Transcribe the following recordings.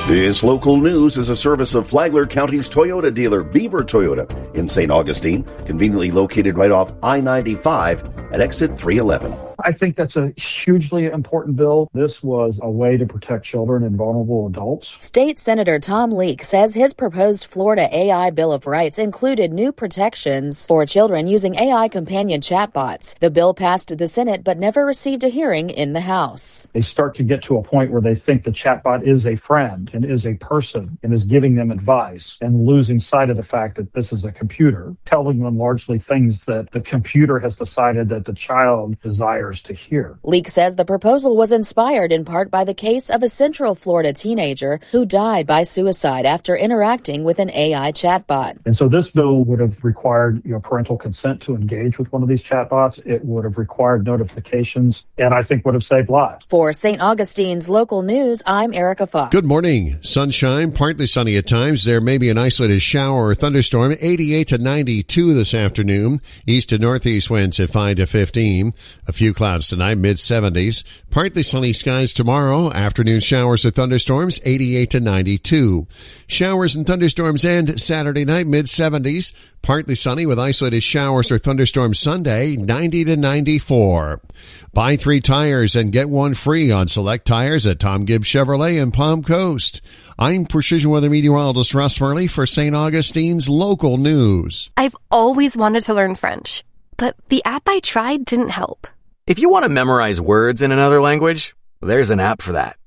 This local news is a service of Flagler County's Toyota dealer, Beaver Toyota, in St. Augustine, conveniently located right off I-95 at exit 311. I think that's a hugely important bill. This was a way to protect children and vulnerable adults. State Senator Tom Leek says his proposed Florida AI Bill of Rights included new protections for children using AI companion chatbots. The bill passed the Senate but never received a hearing in the House. They start to get to a point where they think the chatbot is a friend and is a person and is giving them advice and losing sight of the fact that this is a computer, telling them largely things that the computer has decided that the child desires to hear. Leek says the proposal was inspired in part by the case of a Central Florida teenager who died by suicide after interacting with an AI chatbot. And so this bill would have required parental consent to engage with one of these chatbots. It would have required notifications, and I think would have saved lives. For St. Augustine's local news, I'm Erica Fox. Good morning. Sunshine, partly sunny at times. There may be an isolated shower or thunderstorm. 88 to 92 this afternoon. East to northeast winds at 5 to 15. A few clouds tonight, mid-70s. Partly sunny skies tomorrow. Afternoon showers or thunderstorms, 88 to 92. Showers and thunderstorms end Saturday night, mid-70s. Partly sunny with isolated showers or thunderstorms Sunday, 90 to 94. Buy 3 tires and get 1 free on select tires at Tom Gibbs Chevrolet in Palm Coast. I'm Precision Weather Meteorologist Russ Murley for St. Augustine's local news. I've always wanted to learn French, but the app I tried didn't help. If you want to memorize words in another language, there's an app for that.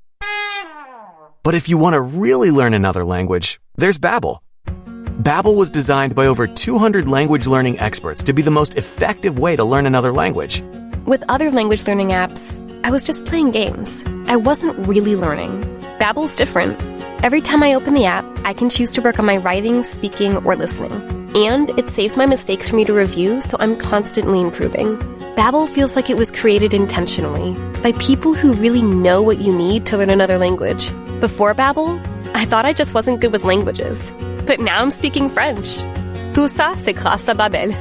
But if you want to really learn another language, there's Babbel. Babbel was designed by over 200 language learning experts to be the most effective way to learn another language. With other language learning apps, I was just playing games. I wasn't really learning. Babbel's different. Every time I open the app, I can choose to work on my writing, speaking, or listening. And it saves my mistakes for me to review, so I'm constantly improving. Babbel feels like it was created intentionally by people who really know what you need to learn another language. Before Babbel, I thought I just wasn't good with languages. But now I'm speaking French. Tout ça, c'est grâce à Babbel.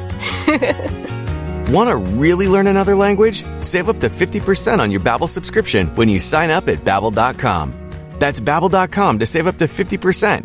Want to really learn another language? Save up to 50% on your Babbel subscription when you sign up at Babbel.com. That's Babbel.com to save up to 50%.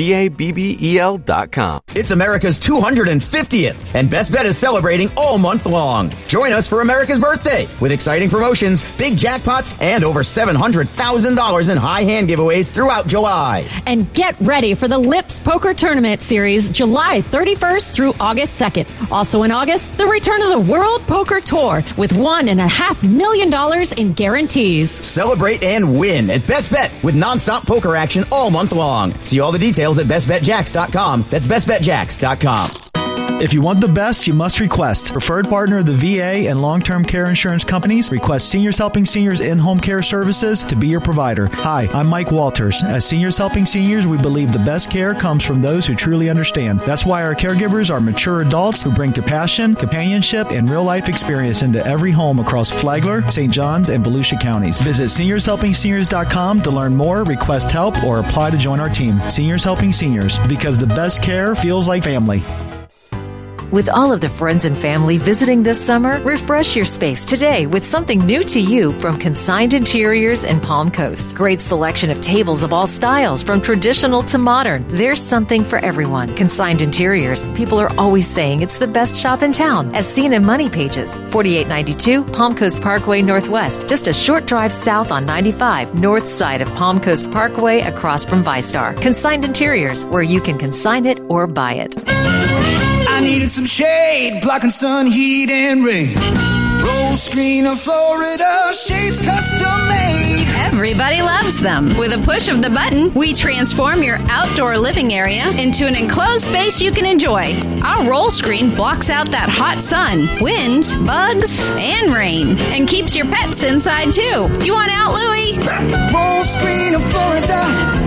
Babbel.com. It's America's 250th, and Best Bet is celebrating all month long. Join us for America's birthday with exciting promotions, big jackpots, and over $700,000 in high hand giveaways throughout July. And get ready for the Lips Poker Tournament Series, July 31st through August 2nd. Also in August, the return of the World Poker Tour with $1.5 million in guarantees. Celebrate and win at Best Bet with nonstop poker action all month long. See all the details at bestbetjacks.com. That's bestbetjacks.com. If you want the best, you must request. Preferred partner of the VA and long-term care insurance companies, Request Seniors Helping Seniors in-home care services to be your provider. Hi, I'm Mike Walters. As Seniors Helping Seniors, we believe the best care comes from those who truly understand. That's why our caregivers are mature adults who bring compassion, companionship, and real-life experience into every home across Flagler, St. Johns, and Volusia counties. Visit seniorshelpingseniors.com to learn more, request help, or apply to join our team. Seniors Helping Seniors, because the best care feels like family. With all of the friends and family visiting this summer, refresh your space today with something new to you from Consigned Interiors in Palm Coast. Great selection of tables of all styles, from traditional to modern. There's something for everyone. Consigned Interiors. People are always saying it's the best shop in town, as seen in Money Pages. 4892 Palm Coast Parkway Northwest, just a short drive south on 95, north side of Palm Coast Parkway across from ViStar. Consigned Interiors, where you can consign it or buy it. I needed some shade, blocking sun, heat, and rain. Roll screen of Florida, shades custom made. Everybody loves them. With a push of the button, we transform your outdoor living area into an enclosed space you can enjoy. Our roll screen blocks out that hot sun, wind, bugs, and rain, and keeps your pets inside too. You want out, Louie? Roll screen of Florida,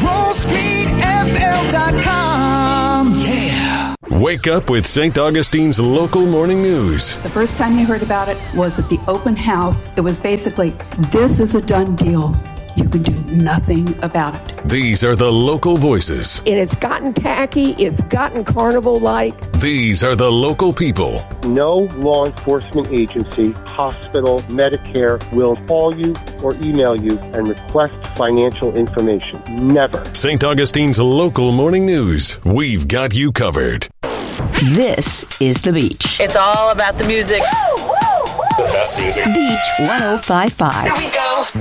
rollscreenfl.com. Yeah. Wake up with St. Augustine's local morning news. The first time you heard about it was at the open house. It was basically, this is a done deal. you can do nothing about it. These are the local voices. It has gotten tacky. It's gotten carnival-like. These are the local people. No law enforcement agency, hospital, Medicare will call you or email you and request financial information. Never. St. Augustine's local morning news. We've got you covered. This is The Beach. It's all about the music. The best music. Beach 105.5. Here we go.